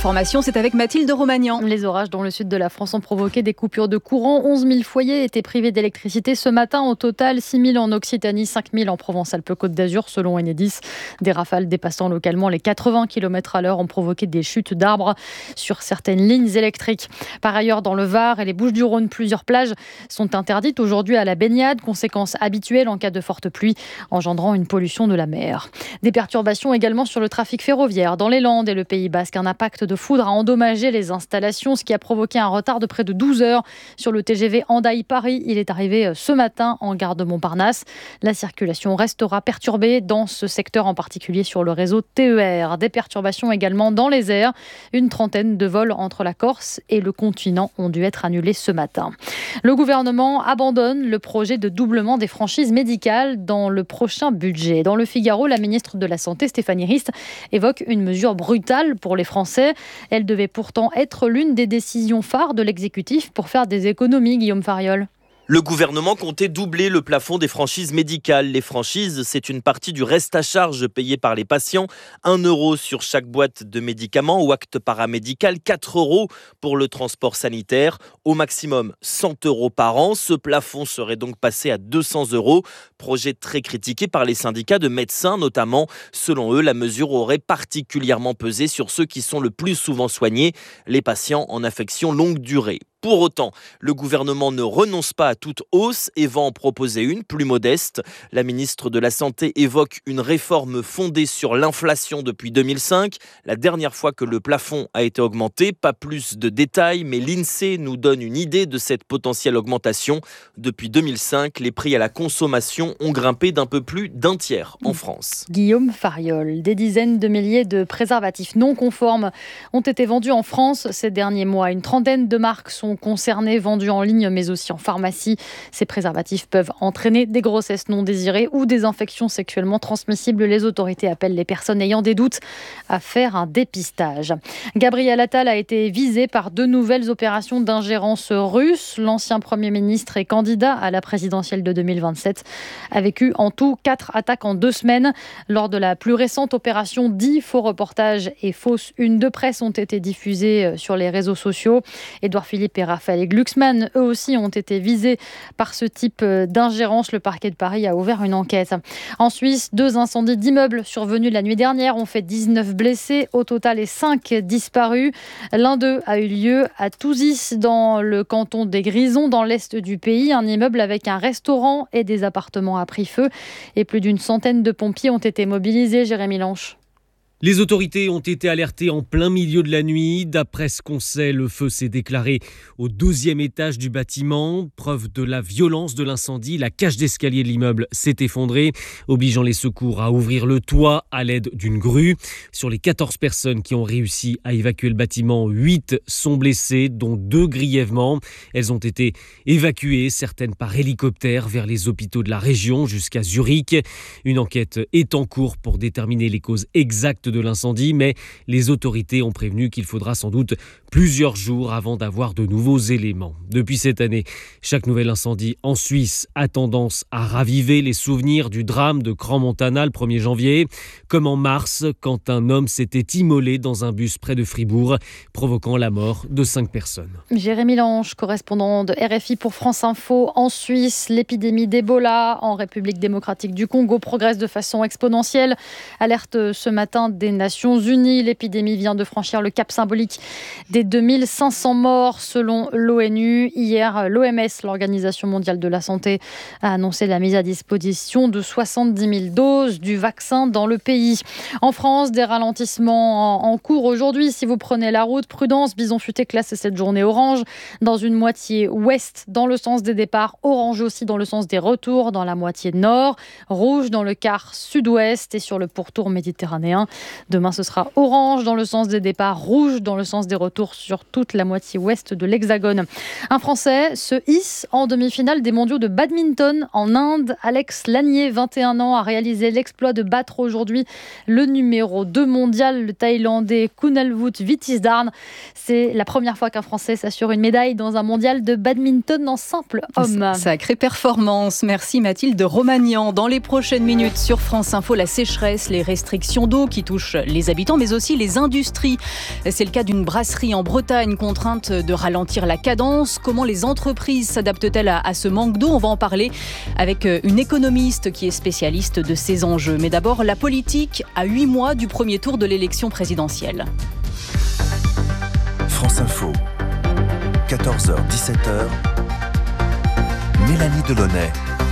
L'information, c'est avec Mathilde Romagnan. Les orages dans le sud de la France ont provoqué des coupures de courant. 11 000 foyers étaient privés d'électricité ce matin. Au total, 6 000 en Occitanie, 5 000 en Provence-Alpes-Côte d'Azur, selon Enedis. Des rafales dépassant localement les 80 km/h ont provoqué des chutes d'arbres sur certaines lignes électriques. Par ailleurs, dans le Var et les Bouches-du-Rhône, plusieurs plages sont interdites aujourd'hui à la baignade. Conséquence habituelle en cas de forte pluie, engendrant une pollution de la mer. Des perturbations également sur le trafic ferroviaire. Dans les Landes et le Pays Basque, un impact de foudre a endommagé les installations, ce qui a provoqué un retard de près de 12 heures sur le TGV Hendaye-Paris. Il est arrivé ce matin en gare de Montparnasse. La circulation restera perturbée dans ce secteur, en particulier sur le réseau TER. Des perturbations également dans les airs. Une trentaine de vols entre la Corse et le continent ont dû être annulés ce matin. Le gouvernement abandonne le projet de doublement des franchises médicales dans le prochain budget. Dans le Figaro, la ministre de la Santé, Stéphanie Rist, évoque une mesure brutale pour les Français. Elle devait pourtant être l'une des décisions phares de l'exécutif pour faire des économies, Guillaume Fariol. Le gouvernement comptait doubler le plafond des franchises médicales. Les franchises, c'est une partie du reste à charge payé par les patients. 1 € sur chaque boîte de médicaments ou acte paramédical, 4 € pour le transport sanitaire. Au maximum 100 € par an. Ce plafond serait donc passé à 200 €. Projet très critiqué par les syndicats de médecins notamment. Selon eux, la mesure aurait particulièrement pesé sur ceux qui sont le plus souvent soignés, les patients en affection longue durée. Pour autant, le gouvernement ne renonce pas à toute hausse et va en proposer une plus modeste. La ministre de la Santé évoque une réforme fondée sur l'inflation depuis 2005. La dernière fois que le plafond a été augmenté, pas plus de détails, mais l'INSEE nous donne une idée de cette potentielle augmentation. Depuis 2005, les prix à la consommation ont grimpé d'un peu plus d'un tiers en France. Guillaume Fariol, des dizaines de milliers de préservatifs non conformes ont été vendus en France ces derniers mois. Une trentaine de marques sont concernés, vendus en ligne mais aussi en pharmacie. Ces préservatifs peuvent entraîner des grossesses non désirées ou des infections sexuellement transmissibles. Les autorités appellent les personnes ayant des doutes à faire un dépistage. Gabriel Attal a été visé par 2 nouvelles opérations d'ingérence russe. L'ancien Premier ministre et candidat à la présidentielle de 2027 a vécu en tout 4 attaques en 2 semaines. Lors de la plus récente opération, 10 faux reportages et fausses unes de presse ont été diffusés sur les réseaux sociaux. Édouard Philippe et Raphaël Glucksmann, eux aussi, ont été visés par ce type d'ingérence. Le parquet de Paris a ouvert une enquête. En Suisse, 2 incendies d'immeubles survenus la nuit dernière ont fait 19 blessés. Au total, et 5 disparus. L'un d'eux a eu lieu à Touzis, dans le canton des Grisons, dans l'est du pays. Un immeuble avec un restaurant et des appartements a pris feu. Et plus d'une centaine de pompiers ont été mobilisés. Jérémy Lanche. Les autorités ont été alertées en plein milieu de la nuit. D'après ce qu'on sait, le feu s'est déclaré au 12e étage du bâtiment. Preuve de la violence de l'incendie, la cage d'escalier de l'immeuble s'est effondrée, obligeant les secours à ouvrir le toit à l'aide d'une grue. Sur les 14 personnes qui ont réussi à évacuer le bâtiment, 8 sont blessées, dont 2 grièvement. Elles ont été évacuées, certaines par hélicoptère, vers les hôpitaux de la région jusqu'à Zurich. Une enquête est en cours pour déterminer les causes exactes de l'incendie, mais les autorités ont prévenu qu'il faudra sans doute plusieurs jours avant d'avoir de nouveaux éléments. Depuis cette année, chaque nouvel incendie en Suisse a tendance à raviver les souvenirs du drame de Crans-Montana le 1er janvier, comme en mars, quand un homme s'était immolé dans un bus près de Fribourg, provoquant la mort de 5 personnes. Jérémy Lange, correspondant de RFI pour France Info. En Suisse, l'épidémie d'Ebola en République démocratique du Congo progresse de façon exponentielle. Alerte ce matin des Nations Unies. L'épidémie vient de franchir le cap symbolique des 2500 morts selon l'ONU. Hier, l'OMS, l'Organisation mondiale de la santé, a annoncé la mise à disposition de 70 000 doses du vaccin dans le pays. En France, des ralentissements en cours aujourd'hui. Si vous prenez la route, prudence, Bison Futé classe cette journée orange dans une moitié ouest dans le sens des départs, orange aussi dans le sens des retours dans la moitié nord, rouge dans le quart sud-ouest et sur le pourtour méditerranéen. Demain, ce sera orange dans le sens des départs, rouge dans le sens des retours sur toute la moitié ouest de l'Hexagone. Un Français se hisse en demi-finale des mondiaux de badminton en Inde. Alex Lanier, 21 ans, a réalisé l'exploit de battre aujourd'hui le numéro 2 mondial, le Thaïlandais Kunalwut Vitisdarn. C'est la première fois qu'un Français s'assure une médaille dans un mondial de badminton en simple homme. Sacrée performance. Merci Mathilde Romagnan. Dans les prochaines minutes sur France Info, la sécheresse, les restrictions d'eau qui touchent touche les habitants mais aussi les industries. C'est le cas d'une brasserie en Bretagne contrainte de ralentir la cadence. Comment les entreprises s'adaptent-elles à ce manque d'eau ? On va en parler avec une économiste qui est spécialiste de ces enjeux. Mais d'abord, la politique à 8 mois du premier tour de l'élection présidentielle. France Info, 14h-17h, Mélanie Delaunay.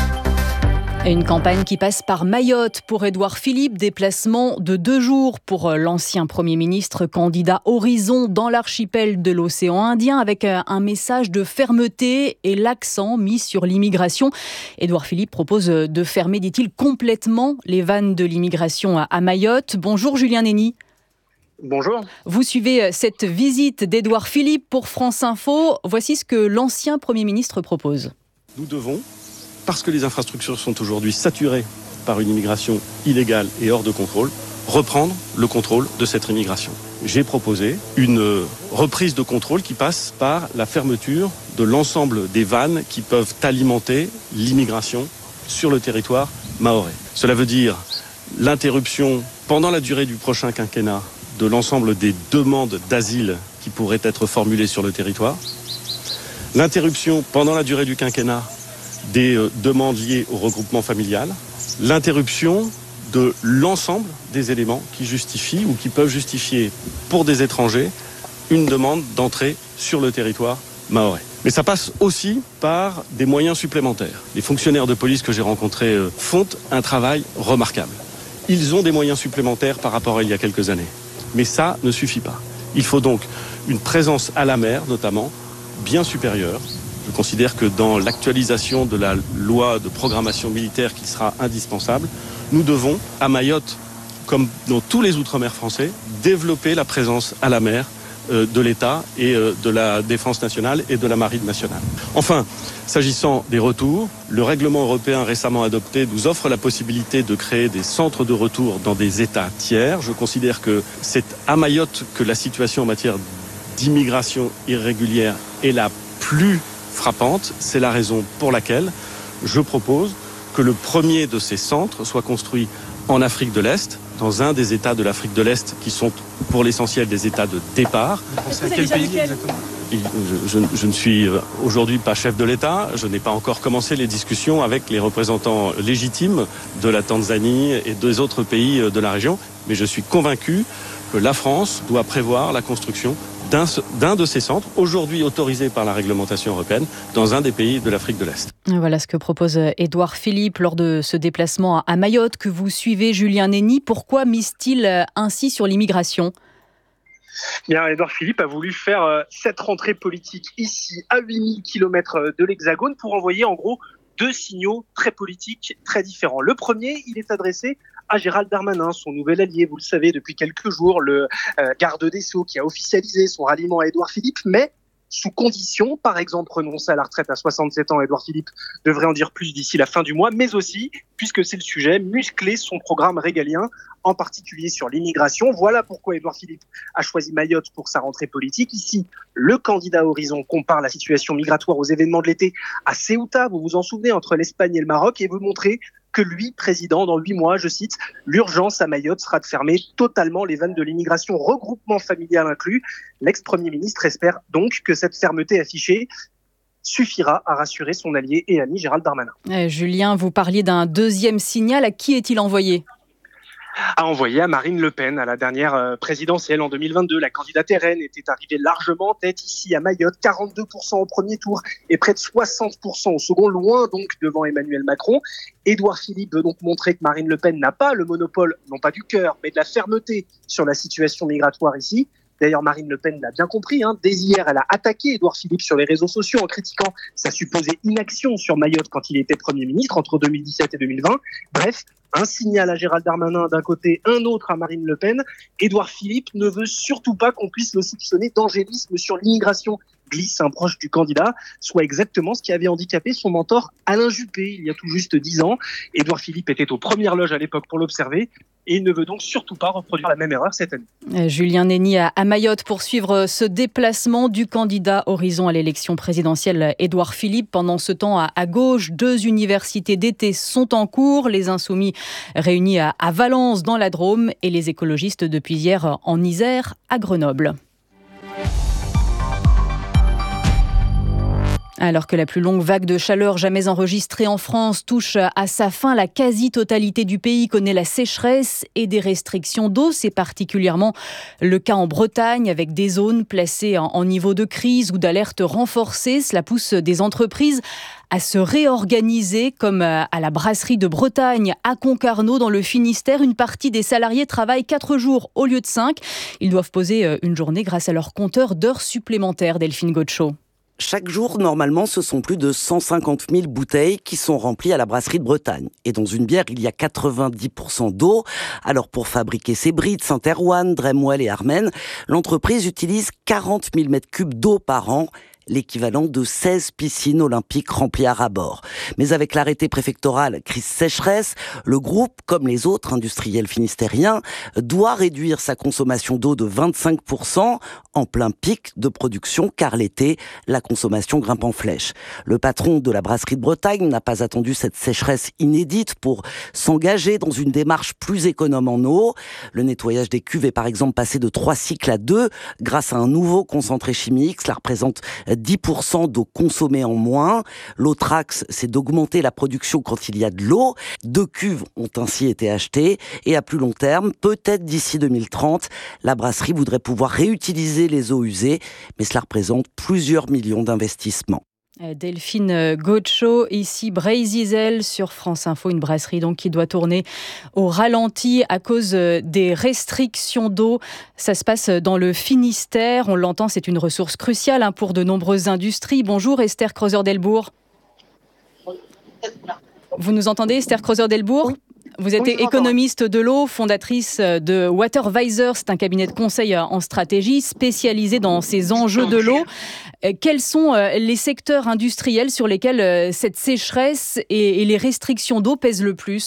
Une campagne qui passe par Mayotte pour Édouard Philippe, déplacement de 2 jours pour l'ancien Premier ministre, candidat Horizon dans l'archipel de l'océan Indien, avec un message de fermeté et l'accent mis sur l'immigration. Édouard Philippe propose de fermer, dit-il, complètement les vannes de l'immigration à Mayotte. Bonjour Julien Nény. Bonjour. Vous suivez cette visite d'Édouard Philippe pour France Info. Voici ce que l'ancien Premier ministre propose. Nous devons, parce que les infrastructures sont aujourd'hui saturées par une immigration illégale et hors de contrôle, reprendre le contrôle de cette immigration. J'ai proposé une reprise de contrôle qui passe par la fermeture de l'ensemble des vannes qui peuvent alimenter l'immigration sur le territoire mahorais. Cela veut dire l'interruption pendant la durée du prochain quinquennat de l'ensemble des demandes d'asile qui pourraient être formulées sur le territoire, l'interruption pendant la durée du quinquennat des demandes liées au regroupement familial, l'interruption de l'ensemble des éléments qui justifient ou qui peuvent justifier pour des étrangers une demande d'entrée sur le territoire mahorais. Mais ça passe aussi par des moyens supplémentaires. Les fonctionnaires de police que j'ai rencontrés font un travail remarquable. Ils ont des moyens supplémentaires par rapport à il y a quelques années. Mais ça ne suffit pas. Il faut donc une présence à la mer, notamment, bien supérieure. Je considère que dans l'actualisation de la loi de programmation militaire qui sera indispensable, nous devons, à Mayotte, comme dans tous les outre-mer français, développer la présence à la mer de l'État et de la Défense nationale et de la Marine nationale. Enfin, s'agissant des retours, le règlement européen récemment adopté nous offre la possibilité de créer des centres de retour dans des États tiers. Je considère que c'est à Mayotte que la situation en matière d'immigration irrégulière est la plus frappante. C'est la raison pour laquelle je propose que le premier de ces centres soit construit en Afrique de l'Est, dans un des États de l'Afrique de l'Est qui sont pour l'essentiel des États de départ. C'est à quel pays exactement ? Je ne suis aujourd'hui pas chef de l'État, je n'ai pas encore commencé les discussions avec les représentants légitimes de la Tanzanie et des autres pays de la région, mais je suis convaincu que la France doit prévoir la construction d'un de ces centres, aujourd'hui autorisé par la réglementation européenne, dans un des pays de l'Afrique de l'Est. Voilà ce que propose Édouard Philippe lors de ce déplacement à Mayotte que vous suivez, Julien Nény. Pourquoi mise-t-il ainsi sur l'immigration ? Bien, Édouard Philippe a voulu faire cette rentrée politique ici, à 8000 km de l'Hexagone, pour envoyer en gros 2 signaux très politiques, très différents. Le premier, il est adressé à Gérald Darmanin, son nouvel allié, vous le savez, depuis quelques jours, le garde des Sceaux qui a officialisé son ralliement à Édouard Philippe, mais sous condition, par exemple, renoncer à la retraite à 67 ans. Édouard Philippe devrait en dire plus d'ici la fin du mois, mais aussi, puisque c'est le sujet, muscler son programme régalien, en particulier sur l'immigration. Voilà pourquoi Édouard Philippe a choisi Mayotte pour sa rentrée politique. Ici, le candidat Horizon compare la situation migratoire aux événements de l'été à Ceuta, vous vous en souvenez, entre l'Espagne et le Maroc, et veut montrer que lui, président, dans 8 mois, je cite, l'urgence à Mayotte sera de fermer totalement les vannes de l'immigration, regroupement familial inclus. L'ex-premier ministre espère donc que cette fermeté affichée suffira à rassurer son allié et ami Gérald Darmanin. Julien, vous parliez d'un deuxième signal. À qui est-il envoyé ? A envoyé à Marine Le Pen à la dernière présidentielle en 2022. La candidate RN était arrivée largement en tête ici à Mayotte, 42% au premier tour et près de 60% au second, loin donc devant Emmanuel Macron. Édouard Philippe veut donc montrer que Marine Le Pen n'a pas le monopole, non pas du cœur, mais de la fermeté sur la situation migratoire ici. D'ailleurs, Marine Le Pen l'a bien compris. Dès hier, elle a attaqué Édouard Philippe sur les réseaux sociaux en critiquant sa supposée inaction sur Mayotte quand il était Premier ministre entre 2017 et 2020. Bref, un signal à Gérald Darmanin d'un côté, un autre à Marine Le Pen. Édouard Philippe ne veut surtout pas qu'on puisse le soupçonner d'angélisme sur l'immigration. glisse un proche du candidat, soit exactement ce qui avait handicapé son mentor Alain Juppé il y a tout juste 10 ans. Édouard Philippe était aux premières loges à l'époque pour l'observer et il ne veut donc surtout pas reproduire la même erreur cette année. Julien Nenny à Mayotte pour suivre ce déplacement du candidat Horizon à l'élection présidentielle Édouard Philippe. Pendant ce temps, à gauche, 2 universités d'été sont en cours. Les Insoumis réunis à Valence dans la Drôme et les écologistes depuis hier en Isère à Grenoble. Alors que la plus longue vague de chaleur jamais enregistrée en France touche à sa fin, la quasi-totalité du pays connaît la sécheresse et des restrictions d'eau. C'est particulièrement le cas en Bretagne, avec des zones placées en niveau de crise ou d'alerte renforcée. Cela pousse des entreprises à se réorganiser, comme à la brasserie de Bretagne à Concarneau dans le Finistère. Une partie des salariés travaillent 4 jours au lieu de 5. Ils doivent poser une journée grâce à leur compteur d'heures supplémentaires. Delphine Gaucho. Chaque jour, normalement, ce sont plus de 150 000 bouteilles qui sont remplies à la brasserie de Bretagne. Et dans une bière, il y a 90% d'eau. Alors pour fabriquer ces brides, Saint-Erwan, Dremwell et Armen, l'entreprise utilise 40 000 m3 d'eau par an, l'équivalent de 16 piscines olympiques remplies à ras-bord. Mais avec l'arrêté préfectoral crise sécheresse, le groupe, comme les autres industriels finistériens, doit réduire sa consommation d'eau de 25% en plein pic de production, car l'été, la consommation grimpe en flèche. Le patron de la brasserie de Bretagne n'a pas attendu cette sécheresse inédite pour s'engager dans une démarche plus économe en eau. Le nettoyage des cuves est par exemple passé de 3 cycles à 2 grâce à un nouveau concentré chimique. Cela représente 10% d'eau consommée en moins. L'autre axe, c'est d'augmenter la production quand il y a de l'eau. 2 cuves ont ainsi été achetées. Et à plus long terme, peut-être d'ici 2030, la brasserie voudrait pouvoir réutiliser les eaux usées. Mais cela représente plusieurs millions d'investissements. Delphine Gaucho, ici Brézizel sur France Info, une brasserie donc qui doit tourner au ralenti à cause des restrictions d'eau. Ça se passe dans le Finistère, on l'entend, c'est une ressource cruciale pour de nombreuses industries. Bonjour Esther Creuser-Delbourg. Vous nous entendez Esther Creuser-Delbourg ? Oui. Vous êtes économiste de l'eau, fondatrice de Watervisor, c'est un cabinet de conseil en stratégie spécialisé dans ces enjeux de l'eau. Quels sont les secteurs industriels sur lesquels cette sécheresse et les restrictions d'eau pèsent le plus ?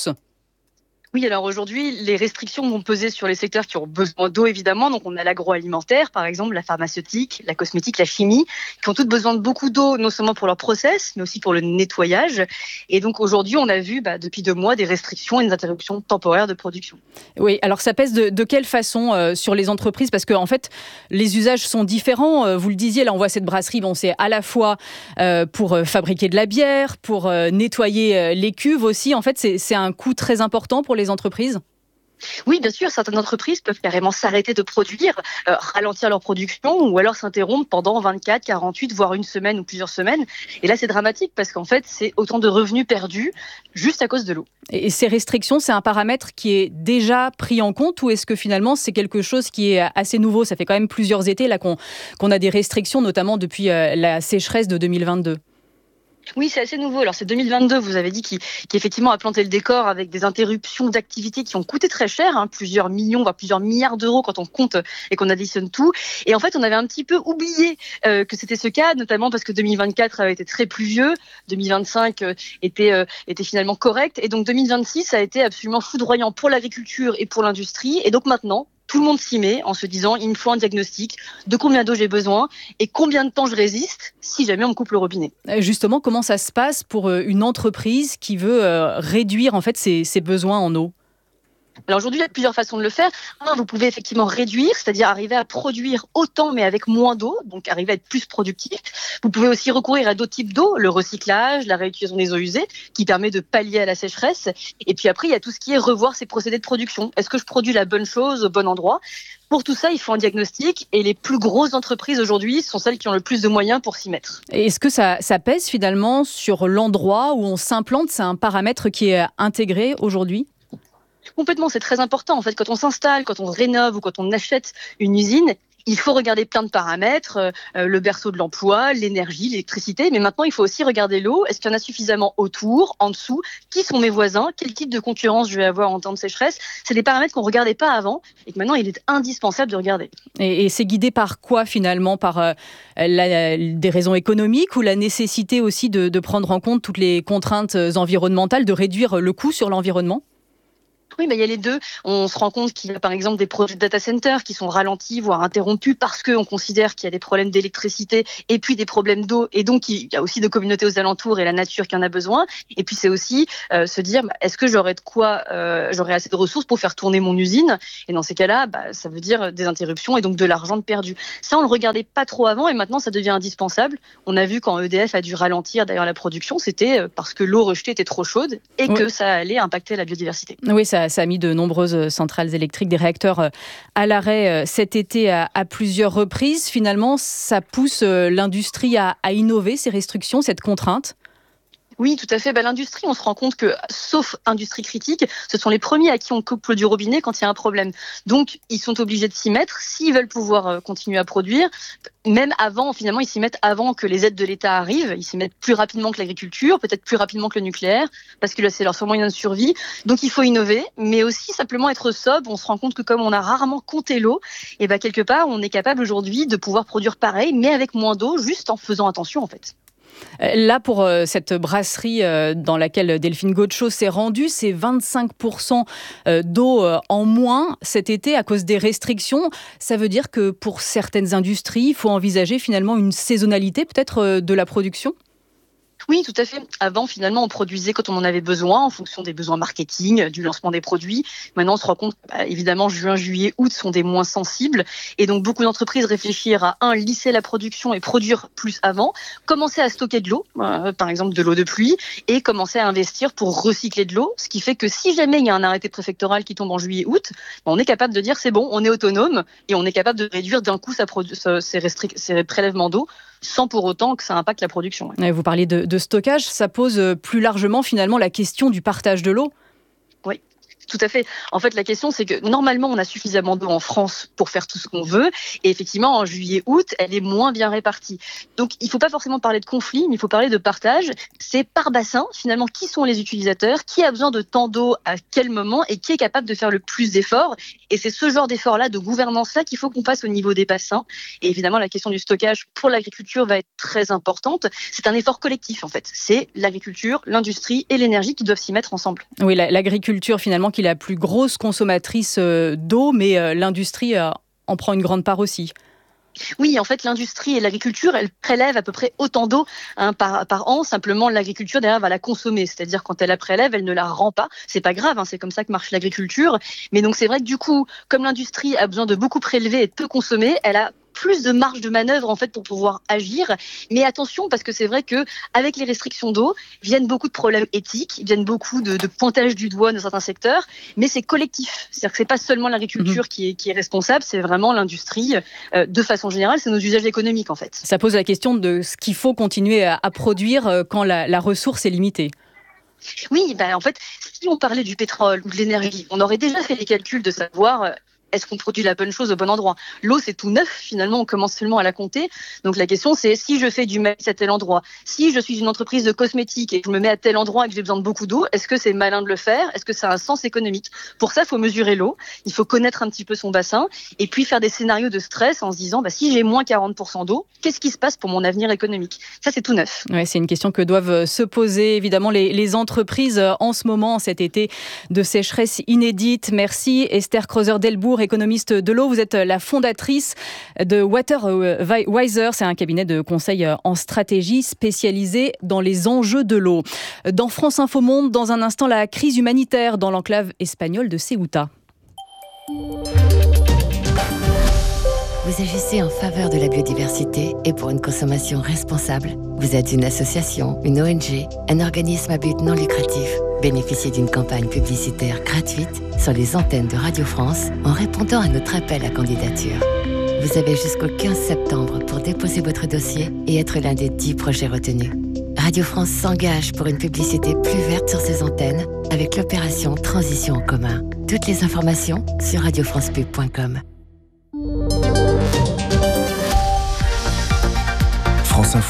Oui, alors aujourd'hui, les restrictions vont peser sur les secteurs qui ont besoin d'eau, évidemment. Donc, on a l'agroalimentaire, par exemple, la pharmaceutique, la cosmétique, la chimie, qui ont toutes besoin de beaucoup d'eau, non seulement pour leur process, mais aussi pour le nettoyage. Et donc, aujourd'hui, on a vu, depuis 2 mois, des restrictions et des interruptions temporaires de production. Oui, alors ça pèse de quelle façon sur les entreprises ? Parce qu'en fait, les usages sont différents. Vous le disiez, là, on voit cette brasserie, c'est à la fois pour fabriquer de la bière, pour nettoyer les cuves aussi. En fait, c'est un coût très important pour les entreprises ? Oui, bien sûr, certaines entreprises peuvent carrément s'arrêter de produire, ralentir leur production ou alors s'interrompre pendant 24, 48, voire une semaine ou plusieurs semaines. Et là, c'est dramatique parce qu'en fait, c'est autant de revenus perdus juste à cause de l'eau. Et ces restrictions, c'est un paramètre qui est déjà pris en compte ou est-ce que finalement, c'est quelque chose qui est assez nouveau ? Ça fait quand même plusieurs étés là, qu'on a des restrictions, notamment depuis la sécheresse de 2022. Oui, c'est assez nouveau. Alors, c'est 2022, vous avez dit, qui effectivement a planté le décor avec des interruptions d'activité qui ont coûté très cher, plusieurs millions, voire plusieurs milliards d'euros quand on compte et qu'on additionne tout. Et en fait, on avait un petit peu oublié que c'était ce cas, notamment parce que 2024 avait été très pluvieux, 2025 était finalement correct. Et donc, 2026 a été absolument foudroyant pour l'agriculture et pour l'industrie. Et donc maintenant, tout le monde s'y met en se disant il me faut un diagnostic de combien d'eau j'ai besoin et combien de temps je résiste si jamais on me coupe le robinet. Justement, comment ça se passe pour une entreprise qui veut réduire en fait ses besoins en eau ? Alors aujourd'hui, il y a plusieurs façons de le faire. Vous pouvez effectivement réduire, c'est-à-dire arriver à produire autant mais avec moins d'eau, donc arriver à être plus productif. Vous pouvez aussi recourir à d'autres types d'eau, le recyclage, la réutilisation des eaux usées, qui permet de pallier à la sécheresse. Et puis après, il y a tout ce qui est revoir ses procédés de production. Est-ce que je produis la bonne chose au bon endroit ? Pour tout ça, il faut un diagnostic et les plus grosses entreprises aujourd'hui sont celles qui ont le plus de moyens pour s'y mettre. Et est-ce que ça pèse finalement sur l'endroit où on s'implante ? C'est un paramètre qui est intégré aujourd'hui ? Complètement, c'est très important. En fait, quand on s'installe, quand on rénove ou quand on achète une usine, il faut regarder plein de paramètres, le berceau de l'emploi, l'énergie, l'électricité, mais maintenant il faut aussi regarder l'eau. Est-ce qu'il y en a suffisamment autour, en dessous? Qui sont mes voisins? Quel type de concurrence je vais avoir en temps de sécheresse? C'est des paramètres qu'on ne regardait pas avant et que maintenant il est indispensable de regarder. Et c'est guidé par quoi finalement? Par des raisons économiques ou la nécessité aussi de prendre en compte toutes les contraintes environnementales, de réduire le coût sur l'environnement? Oui, il y a les deux. On se rend compte qu'il y a par exemple des projets de data centers qui sont ralentis, voire interrompus parce qu'on considère qu'il y a des problèmes d'électricité et puis des problèmes d'eau. Et donc, il y a aussi des communautés aux alentours et la nature qui en a besoin. Et puis, c'est aussi se dire, est-ce que j'aurai assez de ressources pour faire tourner mon usine? Et dans ces cas-là, ça veut dire des interruptions et donc de l'argent de perdu. Ça, on ne le regardait pas trop avant et maintenant, ça devient indispensable. On a vu quand EDF a dû ralentir d'ailleurs la production, c'était parce que l'eau rejetée était trop chaude et que ça allait impacter la biodiversité. Oui, ça a mis de nombreuses centrales électriques, des réacteurs à l'arrêt cet été à plusieurs reprises. Finalement, ça pousse l'industrie à innover, ces restrictions, cette contrainte? Oui, tout à fait. L'industrie, on se rend compte que, sauf industrie critique, ce sont les premiers à qui on coupe l'eau du robinet quand il y a un problème. Donc, ils sont obligés de s'y mettre s'ils veulent pouvoir continuer à produire. Même avant, finalement, ils s'y mettent avant que les aides de l'État arrivent. Ils s'y mettent plus rapidement que l'agriculture, peut-être plus rapidement que le nucléaire, parce que là, c'est leur seul moyen de survie. Donc, il faut innover, mais aussi simplement être sobre. On se rend compte que comme on a rarement compté l'eau, et quelque part, on est capable aujourd'hui de pouvoir produire pareil, mais avec moins d'eau, juste en faisant attention, en fait. Là, pour cette brasserie dans laquelle Delphine Gaucho s'est rendue, c'est 25% d'eau en moins cet été à cause des restrictions. Ça veut dire que pour certaines industries, il faut envisager finalement une saisonnalité peut-être de la production ? Oui, tout à fait. Avant, finalement, on produisait quand on en avait besoin, en fonction des besoins marketing, du lancement des produits. Maintenant, on se rend compte que, évidemment, juin, juillet, août sont des moins sensibles. Et donc, beaucoup d'entreprises réfléchissent à, lisser la production et produire plus avant, commencer à stocker de l'eau, par exemple de l'eau de pluie, et commencer à investir pour recycler de l'eau. Ce qui fait que si jamais il y a un arrêté préfectoral qui tombe en juillet, août, on est capable de dire c'est bon, on est autonome, et on est capable de réduire d'un coup ses prélèvements d'eau, sans pour autant que ça impacte la production. Vous parlez de stockage, ça pose plus largement finalement la question du partage de l'eau. Oui. Tout à fait. En fait, la question, c'est que normalement, on a suffisamment d'eau en France pour faire tout ce qu'on veut. Et effectivement, en juillet-août, elle est moins bien répartie. Donc, il ne faut pas forcément parler de conflit, mais il faut parler de partage. C'est par bassin, finalement, qui sont les utilisateurs, qui a besoin de tant d'eau à quel moment et qui est capable de faire le plus d'efforts. Et c'est ce genre d'effort-là, de gouvernance-là, qu'il faut qu'on fasse au niveau des bassins. Et évidemment, la question du stockage pour l'agriculture va être très importante. C'est un effort collectif, en fait. C'est l'agriculture, l'industrie et l'énergie qui doivent s'y mettre ensemble. Oui, l'agriculture, finalement, qui est la plus grosse consommatrice d'eau, mais l'industrie en prend une grande part aussi. Oui, en fait, l'industrie et l'agriculture, elles prélèvent à peu près autant d'eau par an. Simplement, l'agriculture, derrière, va la consommer. C'est-à-dire, quand elle la prélève, elle ne la rend pas. C'est pas grave, c'est comme ça que marche l'agriculture. Mais donc, c'est vrai que du coup, comme l'industrie a besoin de beaucoup prélever et de peu consommer, elle a plus de marge de manœuvre en fait pour pouvoir agir. Mais attention, parce que c'est vrai que avec les restrictions d'eau viennent beaucoup de problèmes éthiques, viennent beaucoup de pointage du doigt dans certains secteurs, mais c'est collectif. C'est-à-dire que c'est pas seulement l'agriculture qui est responsable, c'est vraiment l'industrie. De façon générale, c'est nos usages économiques en fait. Ça pose la question de ce qu'il faut continuer à produire quand la ressource est limitée. Oui, en fait, si on parlait du pétrole ou de l'énergie, on aurait déjà fait les calculs de savoir est-ce qu'on produit la bonne chose au bon endroit. L'eau, c'est tout neuf, finalement, on commence seulement à la compter. Donc la question, c'est si je fais du maïs à tel endroit, si je suis une entreprise de cosmétiques et que je me mets à tel endroit et que j'ai besoin de beaucoup d'eau, est-ce que c'est malin de le faire? Est-ce que ça a un sens économique? Pour ça, il faut mesurer l'eau, il faut connaître un petit peu son bassin et puis faire des scénarios de stress en se disant si j'ai moins 40% d'eau, qu'est-ce qui se passe pour mon avenir économique? Ça, c'est tout neuf. Ouais, c'est une question que doivent se poser évidemment les entreprises en ce moment, cet été de sécheresse inédite. Merci Esther Creuser-Delbourg, économiste de l'eau. Vous êtes la fondatrice de WaterWiser. C'est un cabinet de conseil en stratégie spécialisé dans les enjeux de l'eau. Dans France Info Monde, dans un instant, la crise humanitaire dans l'enclave espagnole de Ceuta. Vous agissez en faveur de la biodiversité et pour une consommation responsable. Vous êtes une association, une ONG, un organisme à but non lucratif. Bénéficiez d'une campagne publicitaire gratuite sur les antennes de Radio France en répondant à notre appel à candidature. Vous avez jusqu'au 15 septembre pour déposer votre dossier et être l'un des 10 projets retenus. Radio France s'engage pour une publicité plus verte sur ses antennes avec l'opération Transition en commun. Toutes les informations sur radiofrancepub.com.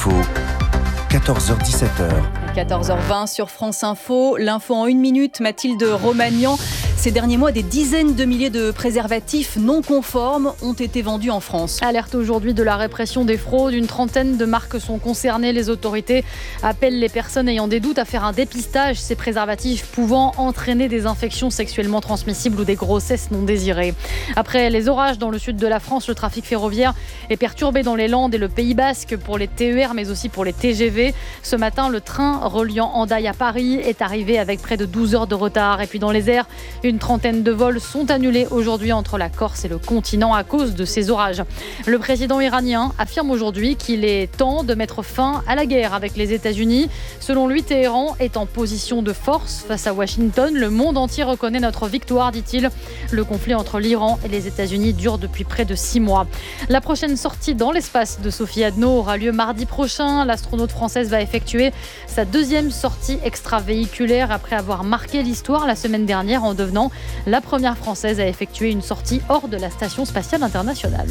Info, 14h-17h. 14h20 sur France Info. L'info en 1 minute, Mathilde Romagnan. Ces derniers mois, des dizaines de milliers de préservatifs non conformes ont été vendus en France. Alerte aujourd'hui de la répression des fraudes. Une trentaine de marques sont concernées. Les autorités appellent les personnes ayant des doutes à faire un dépistage. Ces préservatifs pouvant entraîner des infections sexuellement transmissibles ou des grossesses non désirées. Après les orages dans le sud de la France, le trafic ferroviaire est perturbé dans les Landes et le Pays Basque pour les TER mais aussi pour les TGV. Ce matin, le train reliant Hendaye à Paris est arrivé avec près de 12 heures de retard. Et puis dans les airs, une trentaine de vols sont annulés aujourd'hui entre la Corse et le continent à cause de ces orages. Le président iranien affirme aujourd'hui qu'il est temps de mettre fin à la guerre avec les États-Unis. Selon lui, Téhéran est en position de force face à Washington. Le monde entier reconnaît notre victoire, dit-il. Le conflit entre l'Iran et les États-Unis dure depuis près de 6 mois. La prochaine sortie dans l'espace de Sophie Adno aura lieu mardi prochain. L'astronaute française va effectuer sa deuxième sortie extravéhiculaire après avoir marqué l'histoire la semaine dernière en devenant la première française à effectuer une sortie hors de la Station spatiale internationale.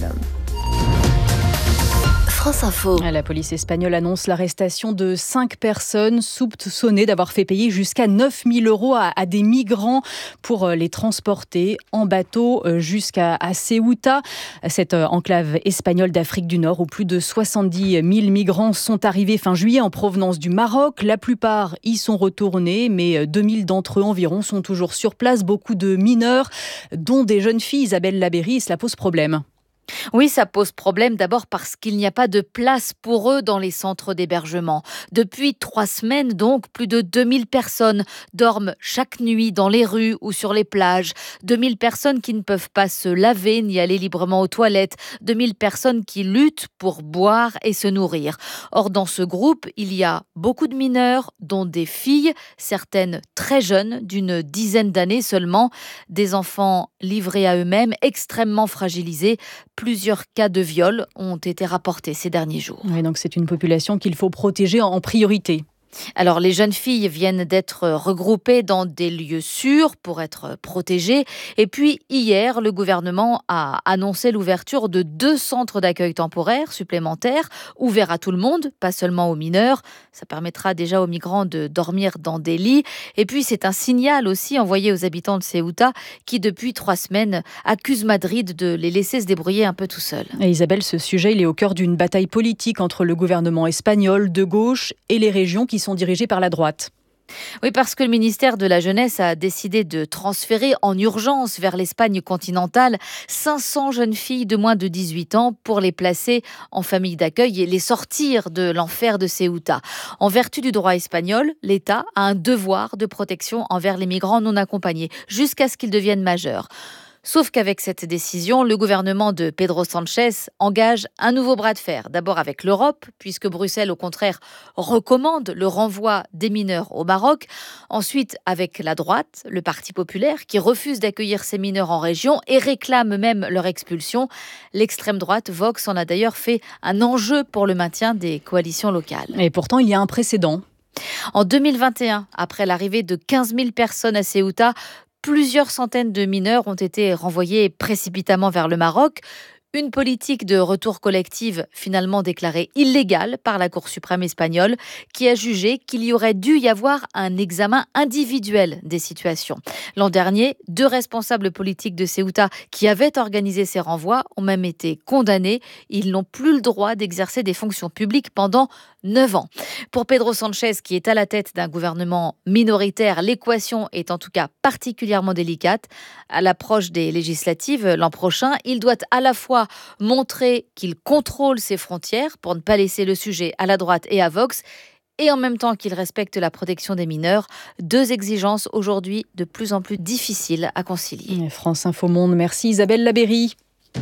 France Info. La police espagnole annonce l'arrestation de 5 personnes soupçonnées d'avoir fait payer jusqu'à 9 000 € à des migrants pour les transporter en bateau jusqu'à Ceuta, cette enclave espagnole d'Afrique du Nord où plus de 70 000 migrants sont arrivés fin juillet en provenance du Maroc. La plupart y sont retournés, mais 2000 d'entre eux environ sont toujours sur place. Beaucoup de mineurs, dont des jeunes filles. Isabelle Labéry, cela pose problème. Oui, ça pose problème d'abord parce qu'il n'y a pas de place pour eux dans les centres d'hébergement. Depuis 3 semaines donc, plus de 2000 personnes dorment chaque nuit dans les rues ou sur les plages. 2000 personnes qui ne peuvent pas se laver ni aller librement aux toilettes. 2000 personnes qui luttent pour boire et se nourrir. Or, dans ce groupe, il y a beaucoup de mineurs, dont des filles, certaines très jeunes, d'une dizaine d'années seulement. Des enfants livrés à eux-mêmes, extrêmement fragilisés. Plusieurs cas de viol ont été rapportés ces derniers jours. Oui, donc c'est une population qu'il faut protéger en priorité. Alors, les jeunes filles viennent d'être regroupées dans des lieux sûrs pour être protégées. Et puis, hier, le gouvernement a annoncé l'ouverture de 2 centres d'accueil temporaires supplémentaires, ouverts à tout le monde, pas seulement aux mineurs. Ça permettra déjà aux migrants de dormir dans des lits. Et puis, c'est un signal aussi envoyé aux habitants de Ceuta qui, depuis 3 semaines, accusent Madrid de les laisser se débrouiller un peu tout seuls. Et Isabelle, ce sujet, il est au cœur d'une bataille politique entre le gouvernement espagnol de gauche et les régions qui sont dirigées par la droite. Oui, parce que le ministère de la Jeunesse a décidé de transférer en urgence vers l'Espagne continentale 500 jeunes filles de moins de 18 ans pour les placer en famille d'accueil et les sortir de l'enfer de Ceuta. En vertu du droit espagnol, l'État a un devoir de protection envers les migrants non accompagnés jusqu'à ce qu'ils deviennent majeurs. Sauf qu'avec cette décision, le gouvernement de Pedro Sánchez engage un nouveau bras de fer. D'abord avec l'Europe, puisque Bruxelles, au contraire, recommande le renvoi des mineurs au Maroc. Ensuite, avec la droite, le Parti populaire, qui refuse d'accueillir ces mineurs en région et réclame même leur expulsion. L'extrême droite, Vox, en a d'ailleurs fait un enjeu pour le maintien des coalitions locales. Et pourtant, il y a un précédent. En 2021, après l'arrivée de 15 000 personnes à Ceuta, plusieurs centaines de mineurs ont été renvoyés précipitamment vers le Maroc. Une politique de retour collective finalement déclarée illégale par la Cour suprême espagnole qui a jugé qu'il y aurait dû y avoir un examen individuel des situations. L'an dernier, 2 responsables politiques de Ceuta qui avaient organisé ces renvois ont même été condamnés. Ils n'ont plus le droit d'exercer des fonctions publiques pendant 9 ans. Pour Pedro Sánchez, qui est à la tête d'un gouvernement minoritaire, l'équation est en tout cas particulièrement délicate. À l'approche des législatives l'an prochain, il doit à la fois montrer qu'il contrôle ses frontières pour ne pas laisser le sujet à la droite et à Vox, et en même temps qu'il respecte la protection des mineurs. 2 exigences aujourd'hui de plus en plus difficiles à concilier. France Info Monde, merci Isabelle Labéry.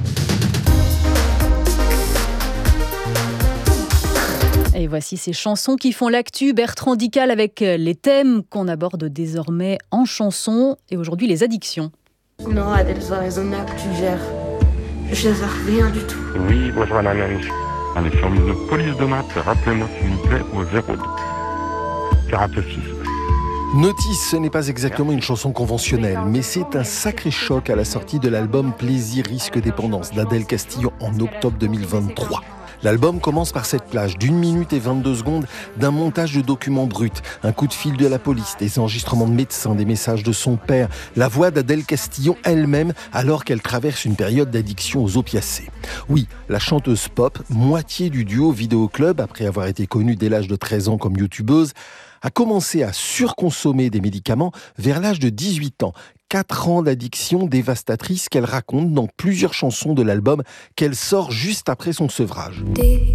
Et voici ces chansons qui font l'actu. Bertrand Dical avec les thèmes qu'on aborde désormais en chansons et aujourd'hui les addictions. Non, Adèle, sois raisonnable, tu gères. Je ne sais rien du tout. Oui, bonjour la même. À les services de police de Nantes, rappelez-moi s'il vous plaît au 02 46. Notice, ce n'est pas exactement une chanson conventionnelle, mais c'est un sacré choc à la sortie de l'album Plaisir, risque, dépendance d'Adèle Castillo en octobre 2023. L'album commence par cette plage d'1 minute et 22 secondes d'un montage de documents bruts, un coup de fil de la police, des enregistrements de médecins, des messages de son père, la voix d'Adèle Castillon elle-même alors qu'elle traverse une période d'addiction aux opiacés. Oui, la chanteuse pop, moitié du duo Vidéo Club, après avoir été connue dès l'âge de 13 ans comme youtubeuse, a commencé à surconsommer des médicaments vers l'âge de 18 ans. 4 ans d'addiction dévastatrice qu'elle raconte dans plusieurs chansons de l'album qu'elle sort juste après son sevrage.